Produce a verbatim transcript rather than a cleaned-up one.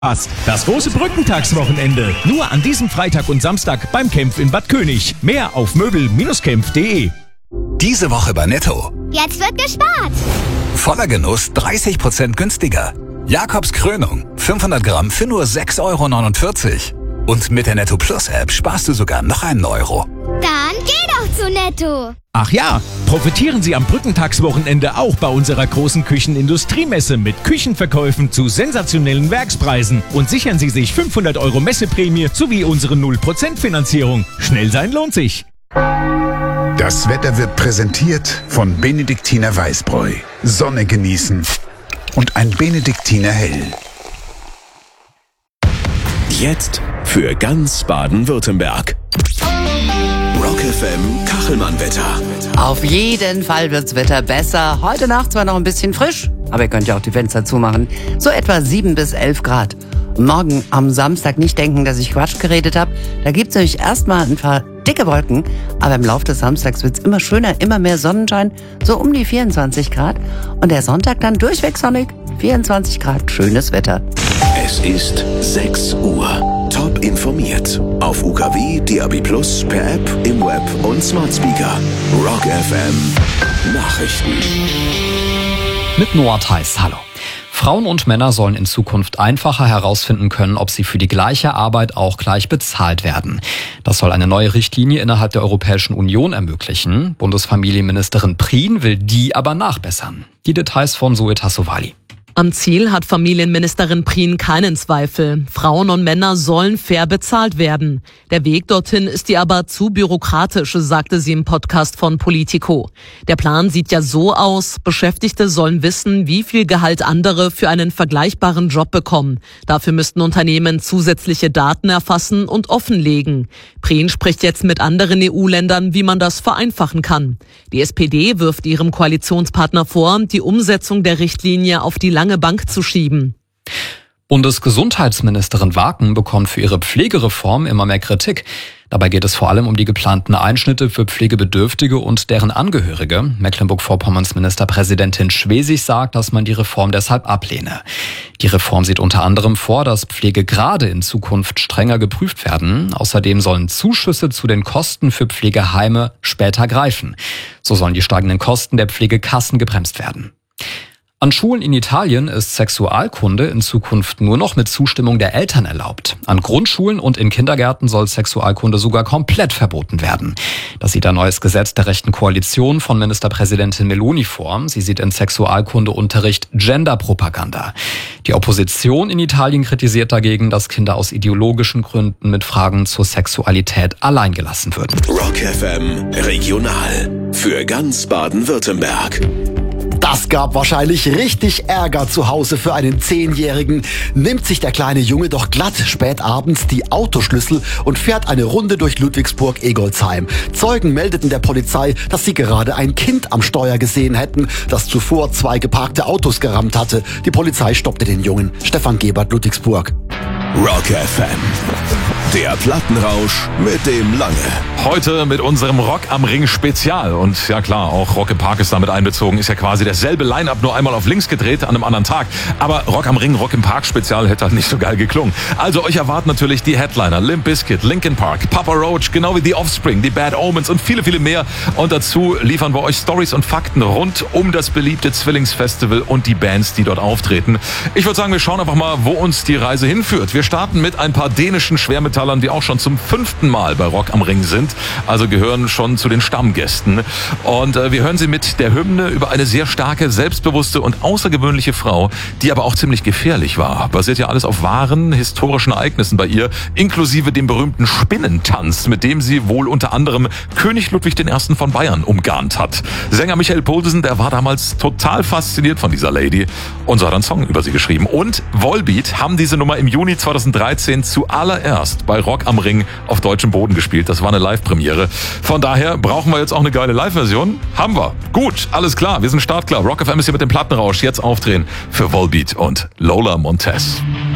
Das große Brückentagswochenende. Nur an diesem Freitag und Samstag beim Kempf in Bad König. Mehr auf möbel Bindestrich kempf punkt de. Diese Woche bei Netto. Jetzt wird gespart. Voller Genuss dreißig Prozent günstiger. Jakobs Krönung fünfhundert Gramm für nur sechs Euro neunundvierzig. Und mit der Netto Plus App sparst du sogar noch einen Euro. Dann geh doch zu Netto. Ach ja, profitieren Sie am Brückentagswochenende auch bei unserer großen Küchenindustriemesse mit Küchenverkäufen zu sensationellen Werkspreisen und sichern Sie sich fünfhundert Euro Messeprämie sowie unsere null Prozent Finanzierung. Schnell sein lohnt sich. Das Wetter wird präsentiert von Benediktiner Weißbräu. Sonne genießen und ein Benediktiner Hell. Jetzt für ganz Baden-Württemberg. Rock F M Kachelmann-Wetter. Auf jeden Fall wird's Wetter besser. Heute Nacht zwar noch ein bisschen frisch, aber ihr könnt ja auch die Fenster zumachen. So etwa sieben bis elf Grad. Und morgen am Samstag nicht denken, dass ich Quatsch geredet habe. Da gibt's nämlich erstmal ein paar dicke Wolken. Aber im Laufe des Samstags wird's immer schöner, immer mehr Sonnenschein. So um die vierundzwanzig Grad. Und der Sonntag dann durchweg sonnig. vierundzwanzig Grad, schönes Wetter. Es ist sechs Uhr. Top informiert. Auf U K W, D A B Plus, per App, im Web und Smart Speaker. Rock F M Nachrichten. Mit Noah Theis, hallo. Frauen und Männer sollen in Zukunft einfacher herausfinden können, ob sie für die gleiche Arbeit auch gleich bezahlt werden. Das soll eine neue Richtlinie innerhalb der Europäischen Union ermöglichen. Bundesfamilienministerin Prien will die aber nachbessern. Die Details von Zoe Tassovali. Am Ziel hat Familienministerin Prien keinen Zweifel. Frauen und Männer sollen fair bezahlt werden. Der Weg dorthin ist ihr aber zu bürokratisch, sagte sie im Podcast von Politico. Der Plan sieht ja so aus, Beschäftigte sollen wissen, wie viel Gehalt andere für einen vergleichbaren Job bekommen. Dafür müssten Unternehmen zusätzliche Daten erfassen und offenlegen. Prien spricht jetzt mit anderen E U-Ländern, wie man das vereinfachen kann. Die S P D wirft ihrem Koalitionspartner vor, die Umsetzung der Richtlinie auf die lange Bank zu schieben. Bundesgesundheitsministerin Waken bekommt für ihre Pflegereform immer mehr Kritik. Dabei geht es vor allem um die geplanten Einschnitte für Pflegebedürftige und deren Angehörige. Mecklenburg-Vorpommerns Ministerpräsidentin Schwesig sagt, dass man die Reform deshalb ablehne. Die Reform sieht unter anderem vor, dass Pflegegrade in Zukunft strenger geprüft werden. Außerdem sollen Zuschüsse zu den Kosten für Pflegeheime später greifen. So sollen die steigenden Kosten der Pflegekassen gebremst werden. An Schulen in Italien ist Sexualkunde in Zukunft nur noch mit Zustimmung der Eltern erlaubt. An Grundschulen und in Kindergärten soll Sexualkunde sogar komplett verboten werden. Das sieht ein neues Gesetz der rechten Koalition von Ministerpräsidentin Meloni vor. Sie sieht in Sexualkundeunterricht Genderpropaganda. Die Opposition in Italien kritisiert dagegen, dass Kinder aus ideologischen Gründen mit Fragen zur Sexualität alleingelassen würden. Rock F M Regional. Für ganz Baden-Württemberg. Das gab wahrscheinlich richtig Ärger zu Hause für einen Zehnjährigen. Nimmt sich der kleine Junge doch glatt spät abends die Autoschlüssel und fährt eine Runde durch Ludwigsburg-Egolsheim. Zeugen meldeten der Polizei, dass sie gerade ein Kind am Steuer gesehen hätten, das zuvor zwei geparkte Autos gerammt hatte. Die Polizei stoppte den Jungen. Stefan Gebert, Ludwigsburg. Rock F M. Der Plattenrausch mit dem Lange. Heute mit unserem Rock am Ring Spezial. Und ja klar, auch Rock im Park ist damit einbezogen. Ist ja quasi derselbe Line-Up, nur einmal auf links gedreht an einem anderen Tag. Aber Rock am Ring, Rock im Park Spezial hätte halt nicht so geil geklungen. Also euch erwarten natürlich die Headliner Limp Bizkit, Linkin Park, Papa Roach, genau wie The Offspring, die Bad Omens und viele, viele mehr. Und dazu liefern wir euch Stories und Fakten rund um das beliebte Zwillingsfestival und die Bands, die dort auftreten. Ich würde sagen, wir schauen einfach mal, wo uns die Reise hinführt. Wir starten mit ein paar dänischen Schwermetallern, die auch schon zum fünften Mal bei Rock am Ring sind. Also gehören schon zu den Stammgästen. Und äh, wir hören sie mit der Hymne über eine sehr starke, selbstbewusste und außergewöhnliche Frau, die aber auch ziemlich gefährlich war. Basiert ja alles auf wahren, historischen Ereignissen bei ihr, inklusive dem berühmten Spinnentanz, mit dem sie wohl unter anderem König Ludwig der Erste von Bayern umgarnt hat. Sänger Michael Poulsen, der war damals total fasziniert von dieser Lady und so hat er einen Song über sie geschrieben. Und Volbeat haben diese Nummer im Juni zweitausenddreizehn zuallererst bei Rock am Ring auf deutschem Boden gespielt. Das war eine Live-Premiere. Von daher brauchen wir jetzt auch eine geile Live-Version. Haben wir. Gut, alles klar. Wir sind startklar. Rock F M ist hier mit dem Plattenrausch. Jetzt aufdrehen für Volbeat und Lola Montez.